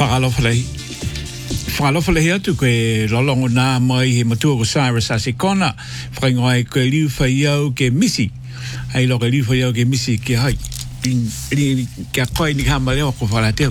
Whakalofalei atu koe lolongo nā mai he matua ko Cyrus Asekona. Whaingoai koe liu whaiau ke misi. Hei loka liu whaiau ke misi ke hai. Kia koe ni kama leo ko whalateu.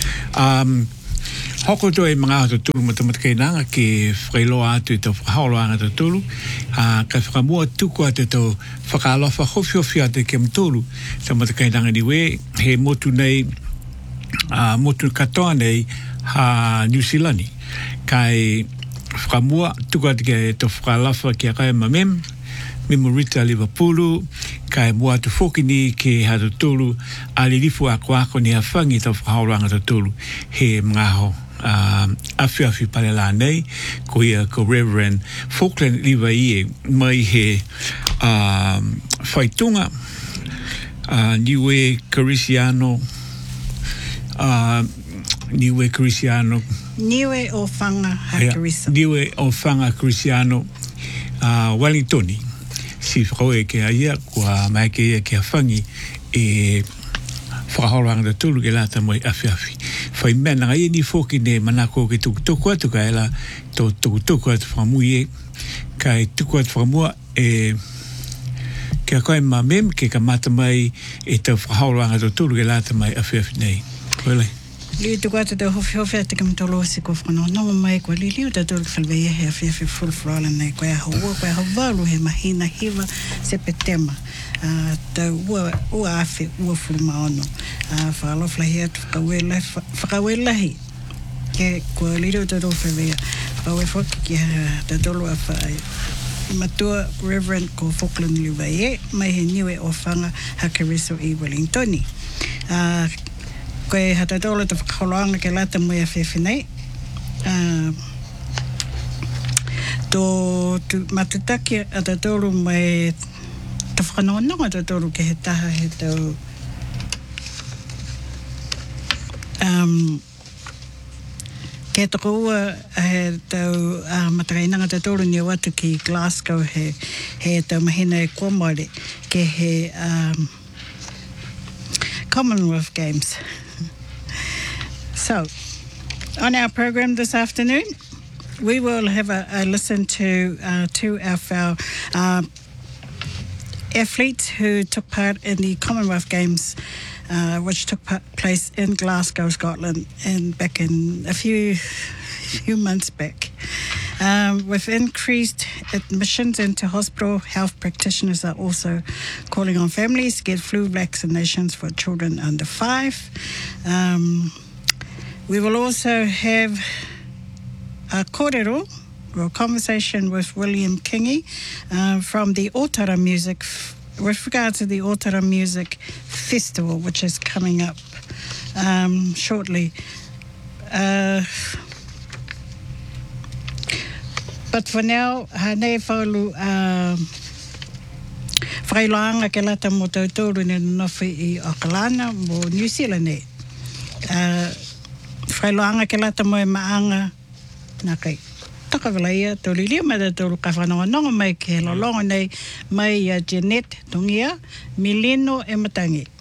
Hoko toi mga ato tulu matamata kei nanga ke whailoa atu e tau whakaoloa atu tulu. Ka whakamua tuku atu tau whakalofa hofiofi atu ke mtulu. Sa mata kei nanga niwe he motu nei, motu katoa nei ha New Zealand. Kai whakamua tuku atu ke tau whakalofa ke kai mamem. Memorita Liverpool, kai mua tu fokini ke hatu tulu, ali lifu ako ni hafangi tau whakaoloa atu tulu. He mga ho. Afi pale la nei ko ia ko Reverend Falkland liwa ie mai he whaitunga Niue Cristiano Niue o whanga Hakariso Niue o whanga Cristiano Wellingtoni si whakoe ke aia kua mai ke ia ke whangi e whakaholanga tulu ke lata mai afi whai mena ngai ni fōki ne manako ke tuku atu ka ela tō tuku atu whamui e kai tuku atu whamua e kia koe mamem ke ka mata mai e tau whakaholanga tō tulu ke lata mai afi nei koele Liu tuku atu tau hofi atu ka mtolo si ko whanononga mai kua li liu tatu ka whalwea he afi fulfrola nei koe haua koe havalu he mahina hiva sepetema tau ua afi ua fulmaono whakaloflahi atu whakawelahi ke kua liu tatu whawea whawe whaki ki tatolo a whae matua Reverend ko Falkland Liwaie mai he niwe o whanga Hakariso i Wellingtoni koe hatatolo te whakaholoanga ke lata mai a whewhenei. Tō matutaki a tatolo mai te whanononga tatolo ke he taha he tau ke toko ua he tau matakainanga tatolo ni watu ki Glasgow he tau mahina e kuamare ke he Commonwealth Games. So, on our program this afternoon, we will have a listen to two of our athletes who took part in the Commonwealth Games, which took place in Glasgow, Scotland, and back in a few months back. With increased admissions into hospital, health practitioners are also calling on families to get flu vaccinations for children under 5. We will also have a kōrero, or a conversation with William Kingi from the Otara Music, with regard to the Otara Music Festival, which is coming up shortly. But for now, hanei whaulu whailoanga ke lata mo tautoro ne nofi I Auckland mo New Zealand e. Whailoanga ke lata mo e maanga nā kai takawala ia tō lilia mai tōru ka whanonga mai ke lolonga nei mai Jeanette Tungia, Mileno e Matangi.